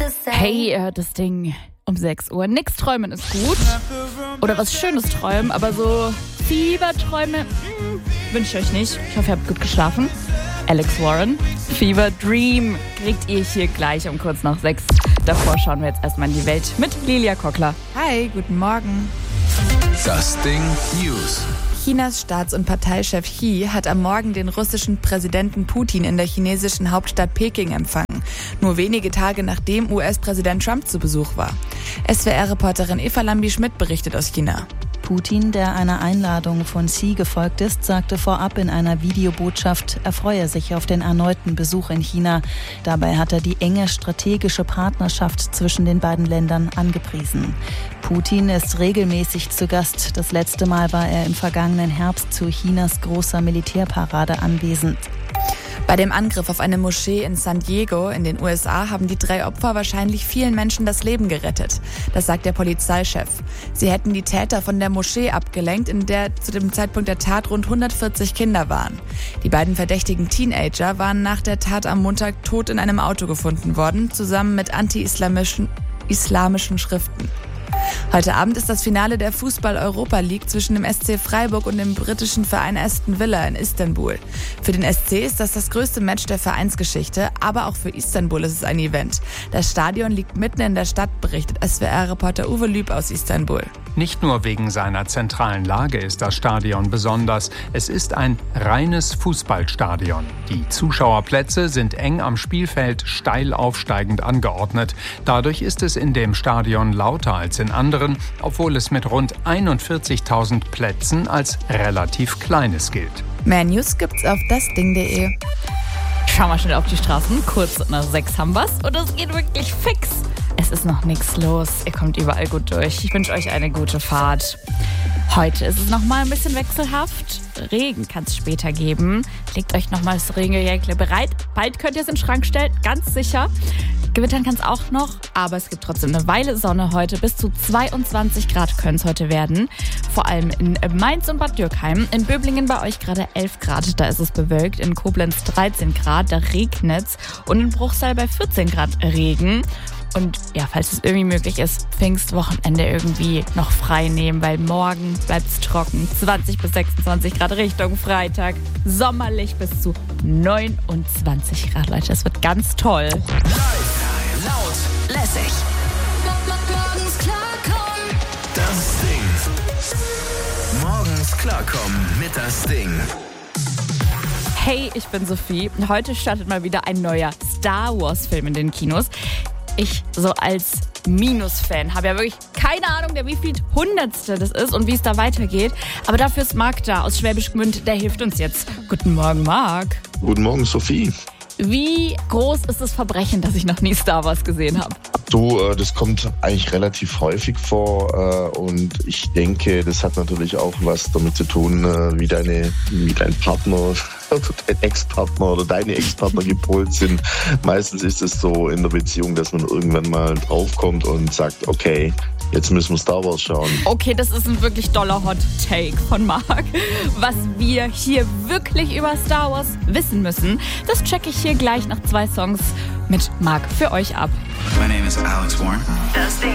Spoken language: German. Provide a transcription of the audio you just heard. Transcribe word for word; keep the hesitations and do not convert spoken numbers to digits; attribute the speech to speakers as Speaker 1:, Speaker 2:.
Speaker 1: Hey, äh, das Ding um sechs Uhr. Nix träumen ist gut. Oder was Schönes träumen, aber so Fieberträume wünsche ich euch nicht. Ich hoffe, ihr habt gut geschlafen. Alex Warren, Fever Dream kriegt ihr hier gleich um kurz nach sechs. Davor schauen wir jetzt erstmal in die Welt mit Lilia Kockler.
Speaker 2: Hi, guten Morgen.
Speaker 3: Das Ding News.
Speaker 2: Chinas Staats- und Parteichef Xi hat am Morgen den russischen Präsidenten Putin in der chinesischen Hauptstadt Peking empfangen. Nur wenige Tage nachdem U S-Präsident Trump zu Besuch war. S W R-Reporterin Eva Lambi-Schmidt berichtet aus China.
Speaker 4: Putin, der einer Einladung von Xi gefolgt ist, sagte vorab in einer Videobotschaft, er freue sich auf den erneuten Besuch in China. Dabei hat er die enge strategische Partnerschaft zwischen den beiden Ländern angepriesen. Putin ist regelmäßig zu Gast. Das letzte Mal war er im vergangenen Herbst zu Chinas großer Militärparade anwesend.
Speaker 2: Bei dem Angriff auf eine Moschee in San Diego in den U S A haben die drei Opfer wahrscheinlich vielen Menschen das Leben gerettet. Das sagt der Polizeichef. Sie hätten die Täter von der Moschee abgelenkt, in der zu dem Zeitpunkt der Tat rund hundertvierzig Kinder waren. Die beiden verdächtigen Teenager waren nach der Tat am Montag tot in einem Auto gefunden worden, zusammen mit anti-islamischen islamischen Schriften. Heute Abend ist das Finale der Fußball-Europa League zwischen dem S C Freiburg und dem britischen Verein Aston Villa in Istanbul. Für den S C ist das das größte Match der Vereinsgeschichte, aber auch für Istanbul ist es ein Event. Das Stadion liegt mitten in der Stadt, berichtet S W R-Reporter Uwe Lüb aus Istanbul.
Speaker 5: Nicht nur wegen seiner zentralen Lage ist das Stadion besonders. Es ist ein reines Fußballstadion. Die Zuschauerplätze sind eng am Spielfeld steil aufsteigend angeordnet. Dadurch ist es in dem Stadion lauter als in anderen, obwohl es mit rund einundvierzigtausend Plätzen als relativ kleines gilt.
Speaker 2: Mehr News gibt's auf das ding punkt de.
Speaker 1: Schauen wir schnell auf die Straßen. Kurz nach sechs haben wir's. Und es geht wirklich fix. Es ist noch nichts los. Ihr kommt überall gut durch. Ich wünsche euch eine gute Fahrt. Heute ist es noch mal ein bisschen wechselhaft. Regen kann es später geben. Legt euch noch mal das Regenjäckle bereit. Bald könnt ihr es in den Schrank stellen, ganz sicher. Gewittern kann es auch noch, aber es gibt trotzdem eine Weile Sonne heute. Bis zu zweiundzwanzig Grad können es heute werden. Vor allem in Mainz und Bad Dürkheim. In Böblingen bei euch gerade elf Grad, da ist es bewölkt. In Koblenz dreizehn Grad, da regnet's. Und in Bruchsal bei vierzehn Grad Regen. Und ja, falls es irgendwie möglich ist, Pfingstwochenende irgendwie noch frei nehmen, weil morgen bleibt es trocken. zwanzig bis sechsundzwanzig Grad Richtung Freitag. Sommerlich bis zu neunundzwanzig Grad, Leute. Das wird ganz toll.
Speaker 3: Laut, lässig. Morgens klarkommen. Das Ding. Morgens klarkommen mit das Ding.
Speaker 1: Hey, ich bin Sophie. Heute startet mal wieder ein neuer Star Wars Film in den Kinos. Ich so als Minus-Fan habe ja wirklich keine Ahnung, der wie viel Hundertste das ist und wie es da weitergeht. Aber dafür ist Marc da aus Schwäbisch Gmünd, der hilft uns jetzt. Guten Morgen, Marc.
Speaker 6: Guten Morgen, Sophie.
Speaker 1: Wie groß ist das Verbrechen, dass ich noch nie Star Wars gesehen habe?
Speaker 6: Du, äh, das kommt eigentlich relativ häufig vor äh, und ich denke, das hat natürlich auch was damit zu tun, äh, wie deine, wie dein Partner oder dein Ex-Partner oder deine Ex-Partner gepolt sind. Meistens ist es so in der Beziehung, dass man irgendwann mal draufkommt und sagt, okay, jetzt müssen wir Star Wars schauen.
Speaker 1: Okay, das ist ein wirklich doller Hot Take von Marc. Was wir hier wirklich über Star Wars wissen müssen, das checke ich hier gleich nach zwei Songs mit Marc für euch ab.
Speaker 3: My name is Alex Warren.